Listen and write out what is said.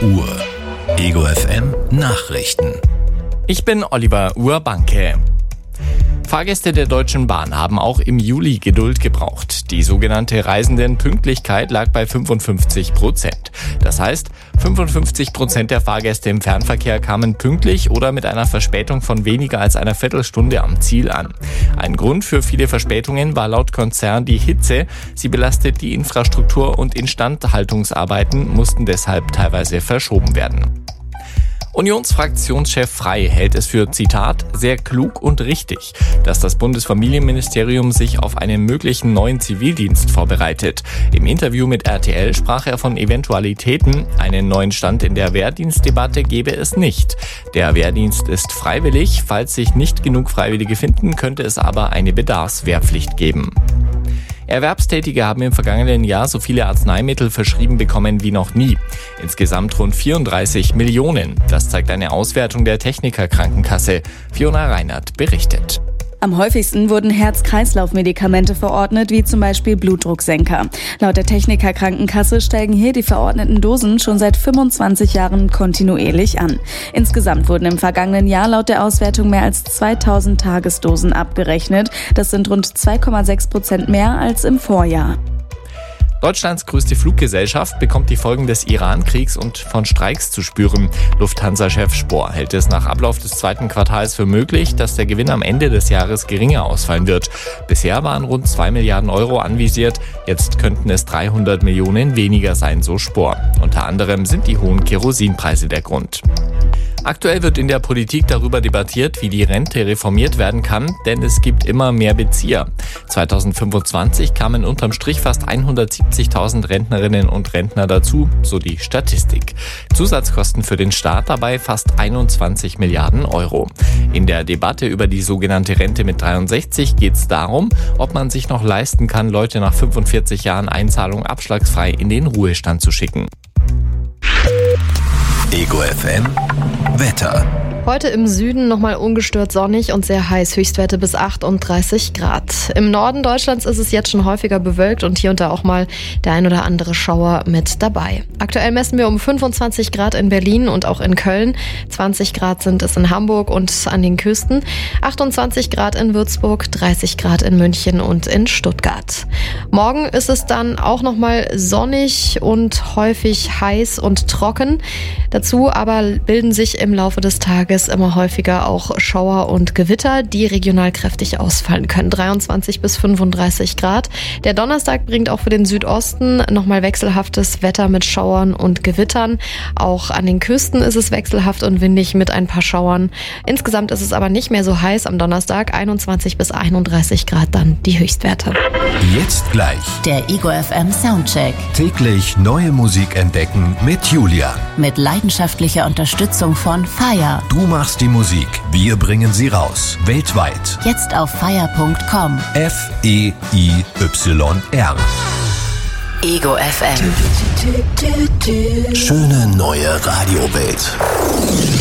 Uhr. Ego FM Nachrichten. Ich bin Oliver Urbanke. Fahrgäste der Deutschen Bahn haben auch im Juli Geduld gebraucht. Die sogenannte Reisendenpünktlichkeit lag bei 55%. Das heißt, 55% der Fahrgäste im Fernverkehr kamen pünktlich oder mit einer Verspätung von weniger als einer Viertelstunde am Ziel an. Ein Grund für viele Verspätungen war laut Konzern die Hitze. Sie belastet die Infrastruktur und Instandhaltungsarbeiten mussten deshalb teilweise verschoben werden. Unionsfraktionschef Frey hält es für, Zitat, sehr klug und richtig, dass das Bundesfamilienministerium sich auf einen möglichen neuen Zivildienst vorbereitet. Im Interview mit RTL sprach er von Eventualitäten. Einen neuen Stand in der Wehrdienstdebatte gebe es nicht. Der Wehrdienst ist freiwillig. Falls sich nicht genug Freiwillige finden, könnte es aber eine Bedarfswehrpflicht geben. Erwerbstätige haben im vergangenen Jahr so viele Arzneimittel verschrieben bekommen wie noch nie. Insgesamt rund 34 Millionen. Das zeigt eine Auswertung der Techniker Krankenkasse. Fiona Reinert berichtet. Am häufigsten wurden Herz-Kreislauf-Medikamente verordnet, wie zum Beispiel Blutdrucksenker. Laut der Techniker Krankenkasse steigen hier die verordneten Dosen schon seit 25 Jahren kontinuierlich an. Insgesamt wurden im vergangenen Jahr laut der Auswertung mehr als 2000 Tagesdosen abgerechnet. Das sind rund 2,6% mehr als im Vorjahr. Deutschlands größte Fluggesellschaft bekommt die Folgen des Iran-Kriegs und von Streiks zu spüren. Lufthansa-Chef Spohr hält es nach Ablauf des zweiten Quartals für möglich, dass der Gewinn am Ende des Jahres geringer ausfallen wird. Bisher waren rund 2 Milliarden Euro anvisiert, jetzt könnten es 300 Millionen weniger sein, so Spohr. Unter anderem sind die hohen Kerosinpreise der Grund. Aktuell wird in der Politik darüber debattiert, wie die Rente reformiert werden kann, denn es gibt immer mehr Bezieher. 2025 kamen unterm Strich fast 170.000 Rentnerinnen und Rentner dazu, so die Statistik. Zusatzkosten für den Staat dabei fast 21 Milliarden Euro. In der Debatte über die sogenannte Rente mit 63 geht es darum, ob man sich noch leisten kann, Leute nach 45 Jahren Einzahlung abschlagsfrei in den Ruhestand zu schicken. Ego FM Wetter. Heute im Süden nochmal ungestört sonnig und sehr heiß, Höchstwerte bis 38 Grad. Im Norden Deutschlands ist es jetzt schon häufiger bewölkt und hier und da auch mal der ein oder andere Schauer mit dabei. Aktuell messen wir um 25 Grad in Berlin und auch in Köln. 20 Grad sind es in Hamburg und an den Küsten. 28 Grad in Würzburg, 30 Grad in München und in Stuttgart. Morgen ist es dann auch nochmal sonnig und häufig heiß und trocken. Dazu aber bilden sich im Laufe des Tages immer häufiger auch Schauer und Gewitter, die regional kräftig ausfallen können. 23 bis 35 Grad. Der Donnerstag bringt auch für den Südosten nochmal wechselhaftes Wetter mit Schauern und Gewittern. Auch an den Küsten ist es wechselhaft und windig mit ein paar Schauern. Insgesamt ist es aber nicht mehr so heiß am Donnerstag. 21 bis 31 Grad dann die Höchstwerte. Jetzt gleich Der Ego FM Soundcheck. täglich neue Musik entdecken mit Julia. Mit leidenschaftlicher Unterstützung von Fire. Du machst die Musik, wir bringen sie raus. Weltweit. Jetzt auf fire.com. FEIYR. Ego FM. Schöne neue Radiowelt.